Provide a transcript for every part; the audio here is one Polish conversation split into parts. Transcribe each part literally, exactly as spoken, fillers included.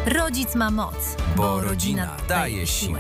Rodzic ma moc, bo rodzina daje siłę.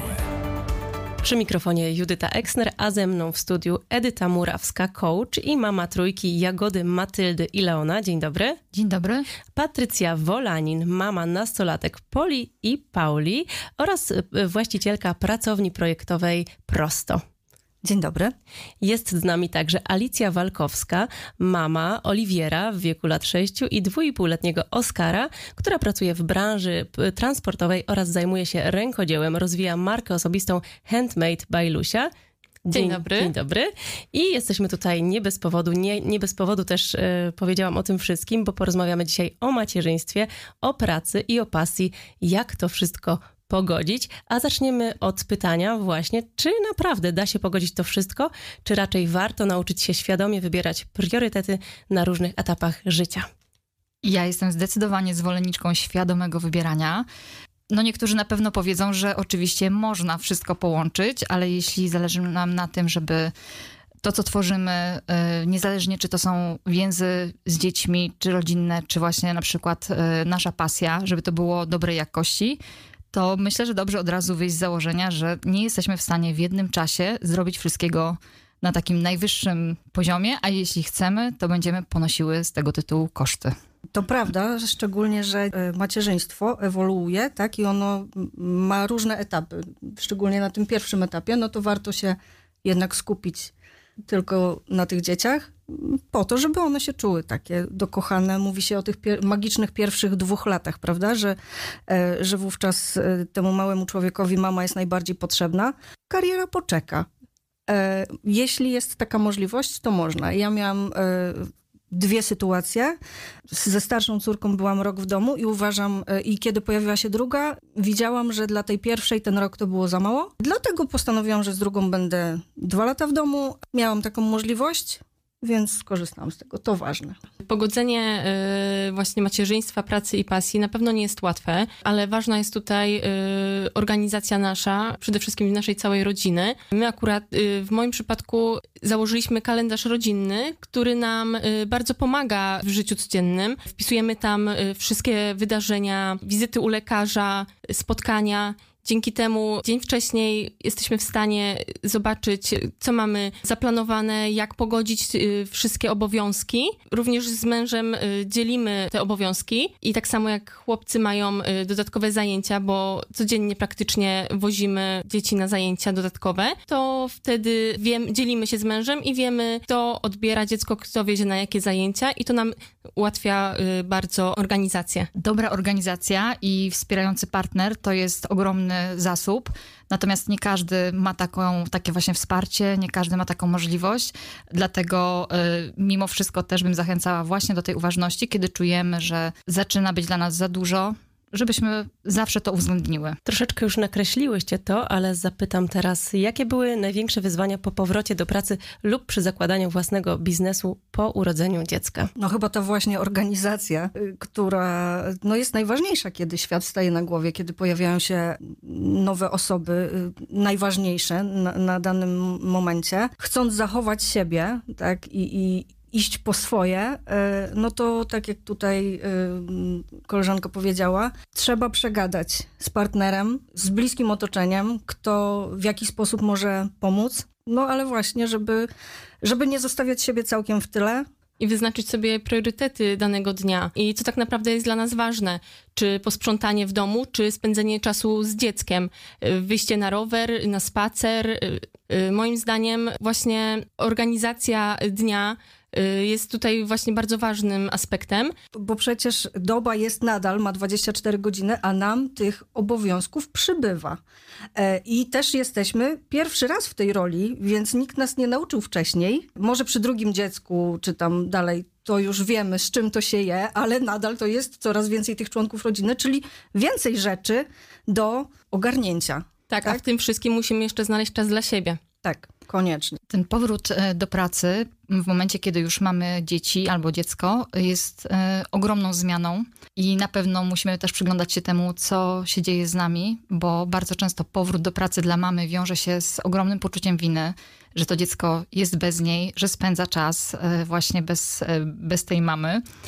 Przy mikrofonie Judyta Eksner, a ze mną w studiu Edyta Murawska, coach i mama trójki Jagody, Matyldy i Leona. Dzień dobry. Dzień dobry. Patrycja Wolanin, mama nastolatek Poli i Pauli oraz właścicielka pracowni projektowej Prosto. Dzień dobry. Jest z nami także Alicja Walkowska, mama Oliwiera w wieku lat sześciu i dwuipółletniego Oskara, która pracuje w branży transportowej oraz zajmuje się rękodziełem, rozwija markę osobistą Handmade by Lusia. Dzień, Dzień dobry. Dzień dobry. I jesteśmy tutaj nie bez powodu, nie, nie bez powodu też y, powiedziałam o tym wszystkim, bo porozmawiamy dzisiaj o macierzyństwie, o pracy i o pasji, jak to wszystko pogodzić. A zaczniemy od pytania właśnie, czy naprawdę da się pogodzić to wszystko, czy raczej warto nauczyć się świadomie wybierać priorytety na różnych etapach życia? Ja jestem zdecydowanie zwolenniczką świadomego wybierania. No niektórzy na pewno powiedzą, że oczywiście można wszystko połączyć, ale jeśli zależy nam na tym, żeby to, co tworzymy, niezależnie czy to są więzy z dziećmi, czy rodzinne, czy właśnie na przykład nasza pasja, żeby to było dobrej jakości, to myślę, że dobrze od razu wyjść z założenia, że nie jesteśmy w stanie w jednym czasie zrobić wszystkiego na takim najwyższym poziomie, a jeśli chcemy, to będziemy ponosiły z tego tytułu koszty. To prawda, szczególnie, że macierzyństwo ewoluuje, tak, i ono ma różne etapy. Szczególnie na tym pierwszym etapie, no to warto się jednak skupić tylko na tych dzieciach, po to, żeby one się czuły takie dokochane. Mówi się o tych pier- magicznych pierwszych dwóch latach, prawda, że, e, że wówczas e, temu małemu człowiekowi mama jest najbardziej potrzebna. Kariera poczeka. E, jeśli jest taka możliwość, to można. Ja miałam e, dwie sytuacje. Ze starszą córką byłam rok w domu i uważam, i kiedy pojawiła się druga, widziałam, że dla tej pierwszej ten rok to było za mało. Dlatego postanowiłam, że z drugą będę dwa lata w domu. Miałam taką możliwość, więc skorzystałam z tego. To ważne. Pogodzenie y, właśnie macierzyństwa, pracy i pasji na pewno nie jest łatwe, ale ważna jest tutaj y, organizacja nasza, przede wszystkim naszej całej rodziny. My akurat y, w moim przypadku założyliśmy kalendarz rodzinny, który nam y, bardzo pomaga w życiu codziennym. Wpisujemy tam y, wszystkie wydarzenia, wizyty u lekarza, spotkania. Dzięki temu dzień wcześniej jesteśmy w stanie zobaczyć, co mamy zaplanowane, jak pogodzić y, wszystkie obowiązki. Również z mężem y, dzielimy te obowiązki i tak samo jak chłopcy mają y, dodatkowe zajęcia, bo codziennie praktycznie wozimy dzieci na zajęcia dodatkowe, to wtedy wiem, dzielimy się z mężem i wiemy, kto odbiera dziecko, kto wiezie na jakie zajęcia i to nam ułatwia y, bardzo organizację. Dobra organizacja i wspierający partner to jest ogromny zasób, natomiast nie każdy ma taką, takie właśnie wsparcie, nie każdy ma taką możliwość, dlatego y, mimo wszystko też bym zachęcała właśnie do tej uważności, kiedy czujemy, że zaczyna być dla nas za dużo, żebyśmy zawsze to uwzględniły. Troszeczkę już nakreśliłyście to, ale zapytam teraz, jakie były największe wyzwania po powrocie do pracy lub przy zakładaniu własnego biznesu po urodzeniu dziecka? No chyba ta właśnie organizacja, która no jest najważniejsza, kiedy świat staje na głowie, kiedy pojawiają się nowe osoby, najważniejsze na, na danym momencie. Chcąc zachować siebie, tak, i, i iść po swoje, no to tak jak tutaj koleżanka powiedziała, trzeba przegadać z partnerem, z bliskim otoczeniem, kto w jaki sposób może pomóc. No ale właśnie, żeby, żeby nie zostawiać siebie całkiem w tyle. I wyznaczyć sobie priorytety danego dnia i co tak naprawdę jest dla nas ważne. Czy posprzątanie w domu, czy spędzenie czasu z dzieckiem. Wyjście na rower, na spacer. Moim zdaniem właśnie organizacja dnia jest tutaj właśnie bardzo ważnym aspektem. Bo przecież doba jest nadal, ma dwadzieścia cztery godziny, a nam tych obowiązków przybywa. I też jesteśmy pierwszy raz w tej roli, więc nikt nas nie nauczył wcześniej. Może przy drugim dziecku, czy tam dalej, to już wiemy, z czym to się je, ale nadal to jest coraz więcej tych członków rodziny, czyli więcej rzeczy do ogarnięcia. Tak, tak? A w tym wszystkim musimy jeszcze znaleźć czas dla siebie. Tak, koniecznie. Ten powrót do pracy w momencie, kiedy już mamy dzieci albo dziecko, jest e, ogromną zmianą i na pewno musimy też przyglądać się temu, co się dzieje z nami, bo bardzo często powrót do pracy dla mamy wiąże się z ogromnym poczuciem winy, że to dziecko jest bez niej, że spędza czas e, właśnie bez, e, bez tej mamy.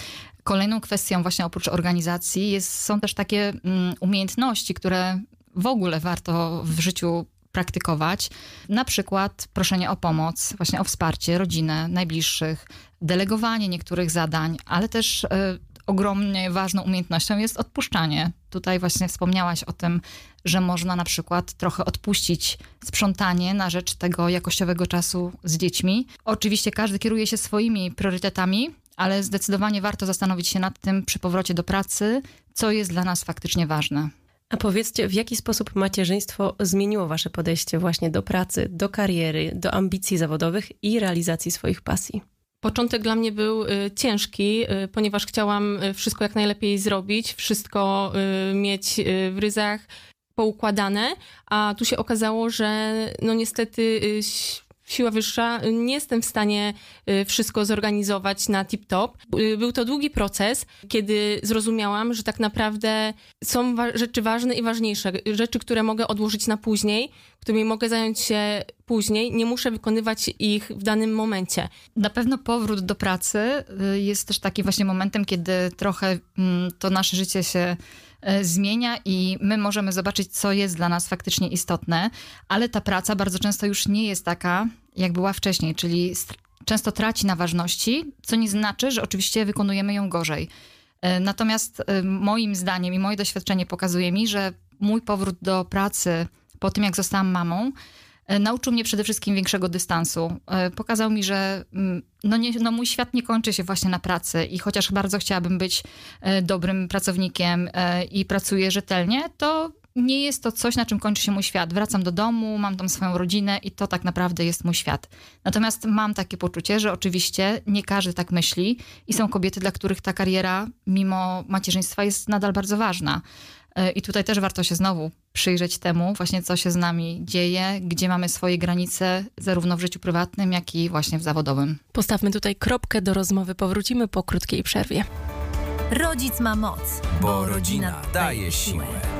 Kolejną kwestią właśnie oprócz organizacji jest, są też takie mm, umiejętności, które w ogóle warto w życiu praktykować. Na przykład proszenie o pomoc, właśnie o wsparcie, rodzinę, najbliższych, delegowanie niektórych zadań, ale też y, ogromnie ważną umiejętnością jest odpuszczanie. Tutaj właśnie wspomniałaś o tym, że można na przykład trochę odpuścić sprzątanie na rzecz tego jakościowego czasu z dziećmi. Oczywiście każdy kieruje się swoimi priorytetami, ale zdecydowanie warto zastanowić się nad tym przy powrocie do pracy, co jest dla nas faktycznie ważne. A powiedzcie, w jaki sposób macierzyństwo zmieniło wasze podejście właśnie do pracy, do kariery, do ambicji zawodowych i realizacji swoich pasji? Początek dla mnie był y, ciężki, y, ponieważ chciałam y, wszystko jak najlepiej zrobić, wszystko y, mieć y, w ryzach poukładane, a tu się okazało, że no niestety y, siła wyższa, nie jestem w stanie wszystko zorganizować na tip-top. Był to długi proces, kiedy zrozumiałam, że tak naprawdę są wa- rzeczy ważne i ważniejsze. Rzeczy, które mogę odłożyć na później, którymi mogę zająć się później. Nie muszę wykonywać ich w danym momencie. Na pewno powrót do pracy jest też takim właśnie momentem, kiedy trochę to nasze życie się zmienia i my możemy zobaczyć, co jest dla nas faktycznie istotne, ale ta praca bardzo często już nie jest taka, jak była wcześniej, czyli często traci na ważności, co nie znaczy, że oczywiście wykonujemy ją gorzej. Natomiast moim zdaniem i moje doświadczenie pokazuje mi, że mój powrót do pracy po tym, jak zostałam mamą, nauczył mnie przede wszystkim większego dystansu. Pokazał mi, że no nie, no mój świat nie kończy się właśnie na pracy i chociaż bardzo chciałabym być dobrym pracownikiem i pracuję rzetelnie, to nie jest to coś, na czym kończy się mój świat. Wracam do domu, mam tam swoją rodzinę i to tak naprawdę jest mój świat. Natomiast mam takie poczucie, że oczywiście nie każdy tak myśli i są kobiety, dla których ta kariera mimo macierzyństwa jest nadal bardzo ważna. I tutaj też warto się znowu przyjrzeć temu właśnie, co się z nami dzieje, gdzie mamy swoje granice, zarówno w życiu prywatnym, jak i właśnie w zawodowym. Postawmy tutaj kropkę do rozmowy, powrócimy po krótkiej przerwie. Rodzic ma moc, bo rodzina daje siłę.